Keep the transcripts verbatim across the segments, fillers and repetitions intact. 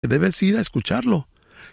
debes ir a escucharlo.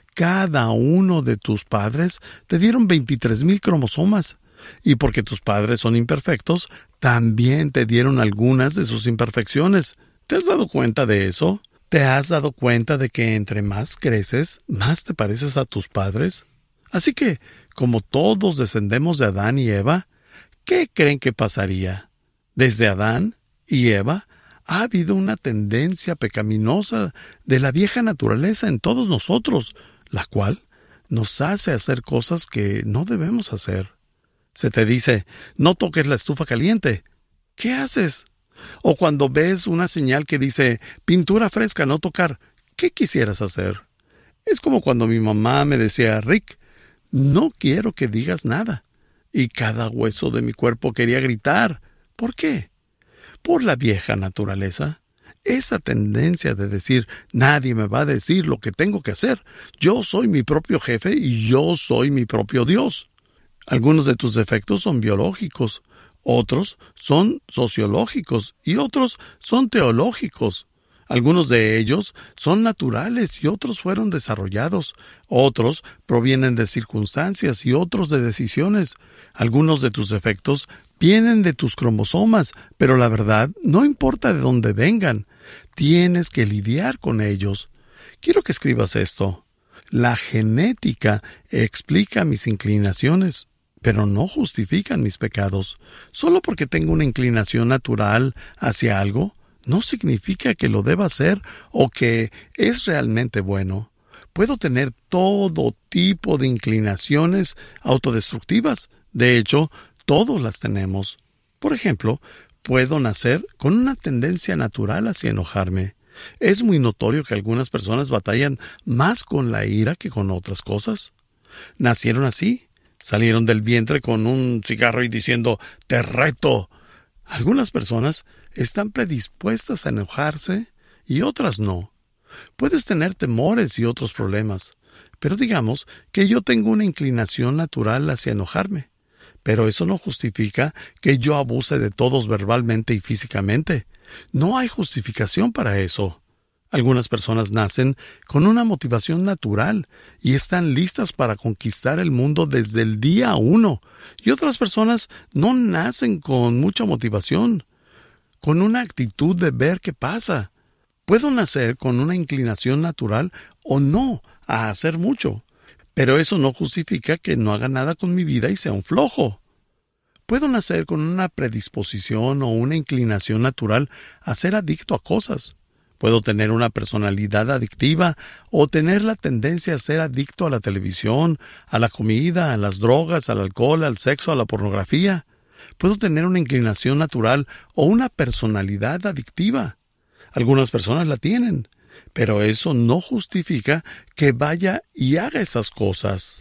Cada uno de tus padres te dieron veintitrés mil cromosomas. Y porque tus padres son imperfectos, también te dieron algunas de sus imperfecciones. ¿Te has dado cuenta de eso? ¿Te has dado cuenta de que entre más creces, más te pareces a tus padres? Así que, como todos descendemos de Adán y Eva, ¿qué creen que pasaría? Desde Adán y Eva ha habido una tendencia pecaminosa de la vieja naturaleza en todos nosotros, la cual nos hace hacer cosas que no debemos hacer. Se te dice, no toques la estufa caliente. ¿Qué haces? O cuando ves una señal que dice, pintura fresca, no tocar, ¿qué quisieras hacer? Es como cuando mi mamá me decía, Rick, no quiero que digas nada. Y cada hueso de mi cuerpo quería gritar. ¿Por qué? Por la vieja naturaleza. Esa tendencia de decir, nadie me va a decir lo que tengo que hacer. Yo soy mi propio jefe y yo soy mi propio Dios. Algunos de tus defectos son biológicos, otros son sociológicos y otros son teológicos. Algunos de ellos son naturales y otros fueron desarrollados. Otros provienen de circunstancias y otros de decisiones. Algunos de tus defectos vienen de tus cromosomas, pero la verdad no importa de dónde vengan. Tienes que lidiar con ellos. Quiero que escribas esto. La genética explica mis inclinaciones, pero no justifican mis pecados. Solo porque tengo una inclinación natural hacia algo, no significa que lo deba hacer o que es realmente bueno. Puedo tener todo tipo de inclinaciones autodestructivas. De hecho, todos las tenemos. Por ejemplo, puedo nacer con una tendencia natural hacia enojarme. Es muy notorio que algunas personas batallan más con la ira que con otras cosas. Nacieron así. Salieron del vientre con un cigarro y diciendo, te reto. Algunas personas están predispuestas a enojarse y otras no. Puedes tener temores y otros problemas, pero digamos que yo tengo una inclinación natural hacia enojarme. Pero eso no justifica que yo abuse de todos verbalmente y físicamente. No hay justificación para eso. Algunas personas nacen con una motivación natural y están listas para conquistar el mundo desde el día uno. Y otras personas no nacen con mucha motivación, con una actitud de ver qué pasa. Puedo nacer con una inclinación natural o no a hacer mucho, pero eso no justifica que no haga nada con mi vida y sea un flojo. Puedo nacer con una predisposición o una inclinación natural a ser adicto a cosas. Puedo tener una personalidad adictiva o tener la tendencia a ser adicto a la televisión, a la comida, a las drogas, al alcohol, al sexo, a la pornografía. Puedo tener una inclinación natural o una personalidad adictiva. Algunas personas la tienen, pero eso no justifica que vaya y haga esas cosas.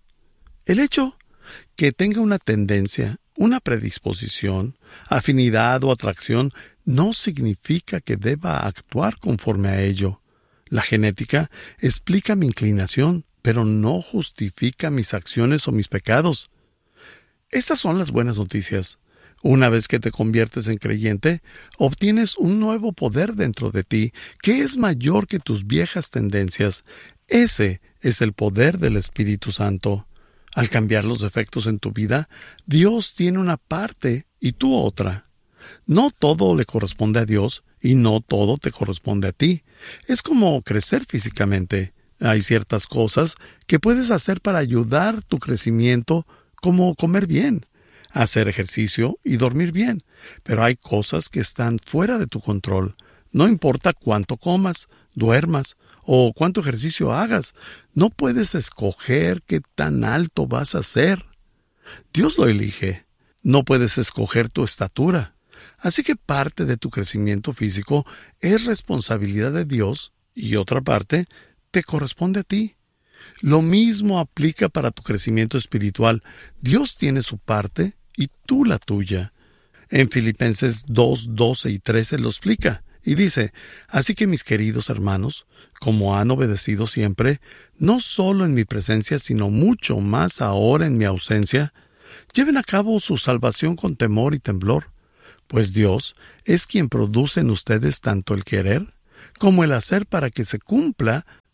El hecho que tenga una tendencia, una predisposición, afinidad o atracción no significa que deba actuar conforme a ello. La genética explica mi inclinación, pero no justifica mis acciones o mis pecados. Estas son las buenas noticias. Una vez que te conviertes en creyente, obtienes un nuevo poder dentro de ti que es mayor que tus viejas tendencias. Ese es el poder del Espíritu Santo. Al cambiar los defectos en tu vida, Dios tiene una parte y tú otra. No todo le corresponde a Dios y no todo te corresponde a ti. Es como crecer físicamente. Hay ciertas cosas que puedes hacer para ayudar tu crecimiento, como comer bien, hacer ejercicio y dormir bien. Pero hay cosas que están fuera de tu control. No importa cuánto comas, duermas o cuánto ejercicio hagas. No puedes escoger qué tan alto vas a ser. Dios lo elige. No puedes escoger tu estatura. Así que parte de tu crecimiento físico es responsabilidad de Dios y otra parte te corresponde a ti. Lo mismo aplica para tu crecimiento espiritual. Dios tiene su parte y tú la tuya. En Filipenses dos, doce y trece lo explica y dice, así que mis queridos hermanos, como han obedecido siempre, no solo en mi presencia, sino mucho más ahora en mi ausencia, lleven a cabo su salvación con temor y temblor, pues Dios es quien produce en ustedes tanto el querer como el hacer para que se cumpla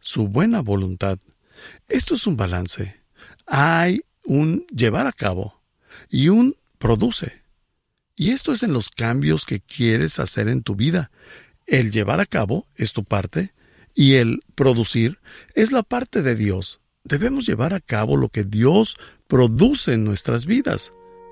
su buena voluntad. Esto es un balance. Hay un llevar a cabo y un produce. Y esto es en los cambios que quieres hacer en tu vida. El llevar a cabo es tu parte y el producir es la parte de Dios. Debemos llevar a cabo lo que Dios produce en nuestras vidas.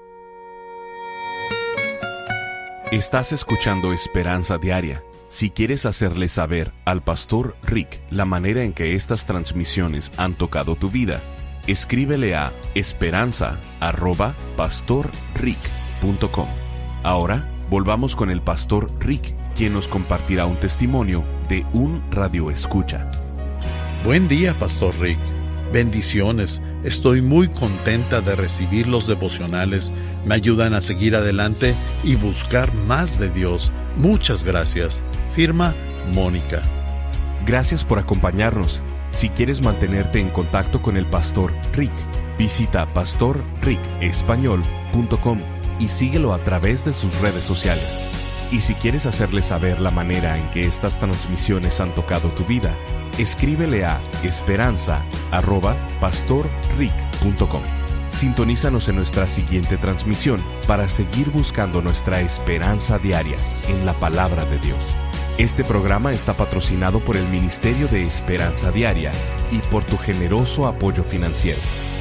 Estás escuchando Esperanza Diaria. Si quieres hacerle saber al Pastor Rick la manera en que estas transmisiones han tocado tu vida, escríbele a esperanza arroba pastor rick punto com. Ahora, volvamos con el Pastor Rick, quien nos compartirá un testimonio de un radioescucha. Buen día, Pastor Rick. Bendiciones. Estoy muy contenta de recibir los devocionales. Me ayudan a seguir adelante y buscar más de Dios. Muchas gracias. Firma Mónica. Gracias por acompañarnos. Si quieres mantenerte en contacto con el Pastor Rick, visita pastor rick español punto com y síguelo a través de sus redes sociales. Y si quieres hacerle saber la manera en que estas transmisiones han tocado tu vida, escríbele a esperanza arroba pastor rick punto com. Sintonízanos en nuestra siguiente transmisión para seguir buscando nuestra esperanza diaria en la palabra de Dios. Este programa está patrocinado por el Ministerio de Esperanza Diaria y por tu generoso apoyo financiero.